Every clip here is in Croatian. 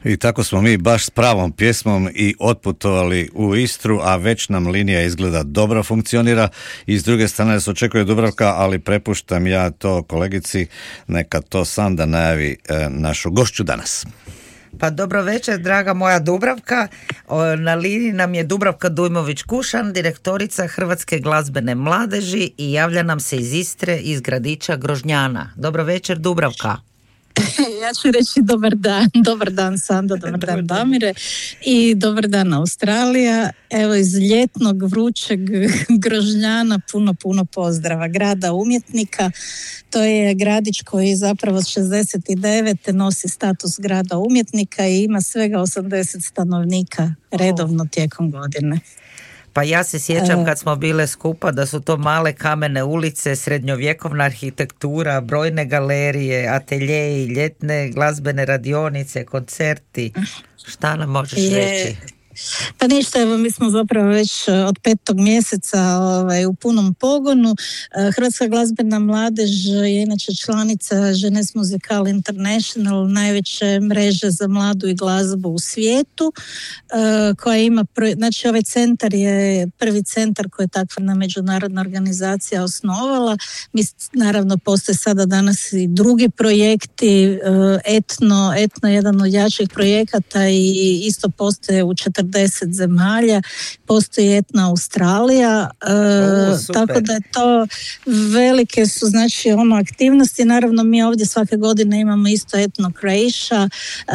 I tako smo mi baš s pravom pjesmom i otputovali u Istru, a već nam linija izgleda dobro funkcionira i s druge strane se očekuje Dubravka, ali prepuštam ja to kolegici, neka to Sanda najavi našu gošću danas. Pa dobro večer, draga moja Dubravka. Na liniji nam je Dubravka Dujmović-Kušan, direktorica Hrvatske glazbene mladeži i javlja nam se iz Istre, iz gradića Grožnjana. Dobro večer, Dubravka. Ja ću reći dobar dan Sanda, dobar dan Damire i dobar dan Australija. Evo iz ljetnog vrućeg Grožnjana puno pozdrava, grada umjetnika. To je gradić koji zapravo s 69. nosi status grada umjetnika i ima svega 80 stanovnika redovno tijekom godine. Pa ja se sjećam kad smo bile skupa da su to male kamene ulice, srednjovjekovna arhitektura, brojne galerije, ateljeji, ljetne glazbene radionice, koncerti. Šta nam možeš reći? Pa ništa, evo mi smo zapravo već od 5. mjeseca u punom pogonu. Hrvatska glazbena mladež je inače članica Jeunesse Musicale International, najveće mreže za mladu i glazbu u svijetu, koja ima, znači ovaj centar je prvi centar koji je takva međunarodna organizacija osnovala. Mi naravno postoje sada danas i drugi projekti, etno jedan od jačih projekata i isto postoje u 40 zemalja, postoji etna Australija, tako da je to velike su znači aktivnosti. Naravno mi ovdje svake godine imamo isto etno Croatia,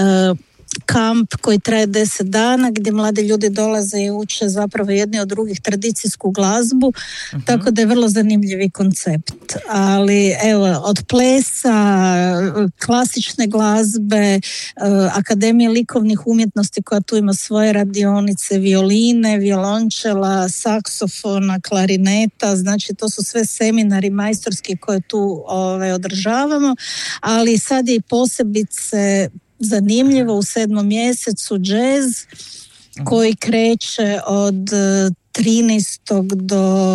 kamp koji traje 10 dana gdje mladi ljudi dolaze i uče zapravo jedni od drugih tradicijsku glazbu, tako da je vrlo zanimljivi koncept. Ali evo, od plesa, klasične glazbe, Akademije likovnih umjetnosti koja tu ima svoje radionice, violine, violončela, saksofona, klarineta, znači to su sve seminari majstorski koje tu održavamo, ali sad je i posebice zanimljivo u 7. mjesecu džez koji kreće od 13. do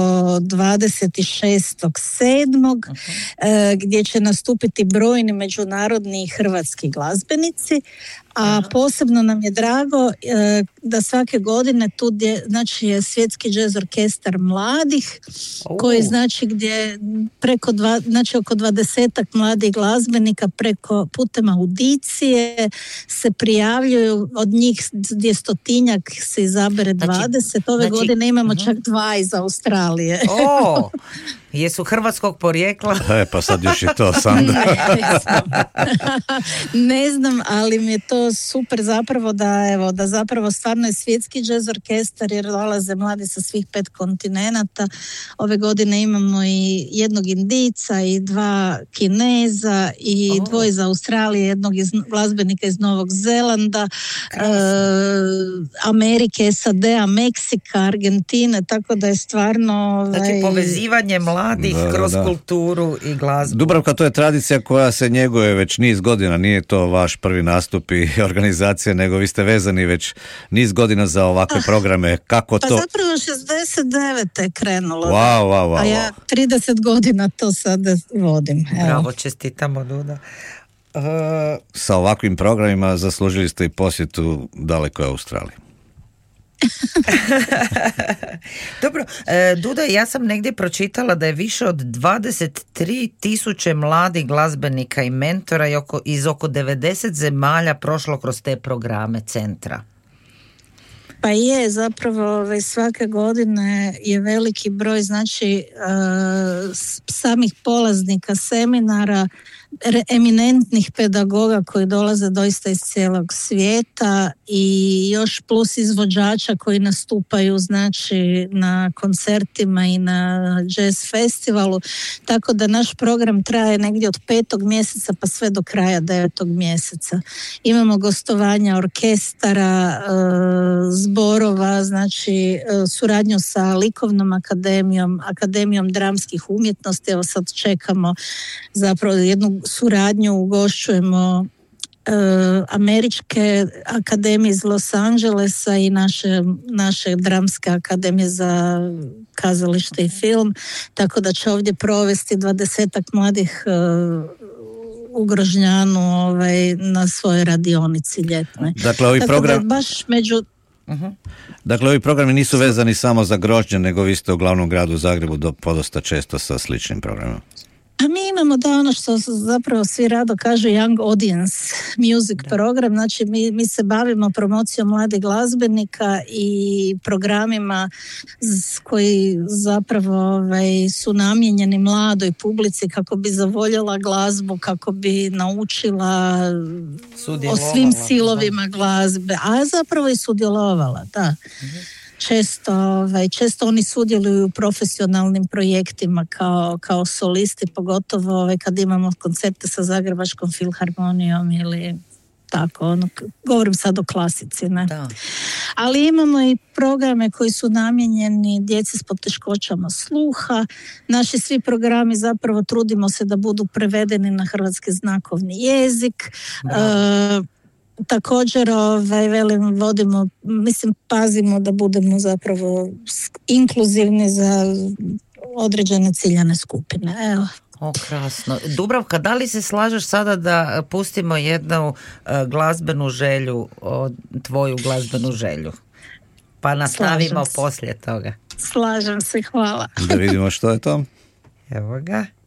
26.7. Gdje će nastupiti brojni međunarodni hrvatski glazbenici, a posebno nam je drago da svake godine tu znači je Svjetski džez orkestar mladih koji znači gdje znači oko 20 mladih glazbenika putem audicije se prijavljuju, od njih 200 se izabere 20. Ove godine imamo čak 2 iz Australije. Jesu hrvatskog porijekla? Pa sad još je to Sanda. Ne znam, ali mi je to super zapravo da zapravo stvarno je Svjetski džez orkestar jer dolaze mladi sa svih 5 kontinenata. Ove godine imamo i jednog Indica i 2 Kineza i 2 iz Australije, jednog glazbenika iz Novog Zelanda, Amerike, SAD-a, Meksika, Argentine, tako da je stvarno... Znači povezivanje mladih kroz kulturu i glazbu. Dubravka, to je tradicija koja se njeguje već niz godina, nije to vaš prvi nastup i organizacija, nego vi ste vezani već niz godina za ovakve programe. Kako to? Pa zapravo 69. je krenulo. Wow. A ja 30 godina to sada vodim. Bravo, čestitamo, Duda. Sa ovakvim programima zaslužili ste i posjetu dalekoj Australiji. Dobro, Duda, ja sam negdje pročitala da je više od 23,000 mladih glazbenika i mentora iz oko 90 zemalja prošlo kroz te programe centra. Pa je, zapravo svake godine je veliki broj znači samih polaznika seminara, eminentnih pedagoga koji dolaze doista iz cijelog svijeta i još plus izvođača koji nastupaju znači na koncertima i na jazz festivalu, tako da naš program traje negdje od 5. mjeseca pa sve do kraja 9. mjeseca. Imamo gostovanja orkestara, zborova, znači suradnju sa likovnom akademijom dramskih umjetnosti. Evo sad čekamo zapravo jednu suradnju, ugošćujemo Američke akademije iz Los Angelesa i naše dramske akademije za kazalište i film, tako da će ovdje provesti 20 mladih u Grožnjanu na svojoj radionici ljetnoj. Dakle, ovi program... baš među... Dakle, ovi programi nisu vezani samo za Grožnjan, nego vi ste u glavnom gradu Zagrebu podosta često sa sličnim programima. A mi imamo da ono što zapravo svi rado kažu young audience music program, znači mi se bavimo promocijom mladih glazbenika i programima koji zapravo su namijenjeni mladoj publici kako bi zavoljela glazbu, kako bi naučila o svim silovima glazbe, a zapravo i sudjelovala, da. Često oni sudjeluju u profesionalnim projektima kao solisti, pogotovo kad imamo koncerte sa Zagrebačkom filharmonijom ili tako, govorim sad o klasici, ne? Da. Ali imamo i programe koji su namijenjeni djeci s poteškoćama sluha. Naši svi programi zapravo trudimo se da budu prevedeni na hrvatski znakovni jezik. Također pazimo da budemo zapravo inkluzivni za određene ciljane skupine. Evo. Krasno. Dubravka, da li se slažeš sada da pustimo jednu glazbenu želju, tvoju glazbenu želju? Pa nastavimo poslije toga. Slažem se, hvala. Da vidimo što je to. Evo ga.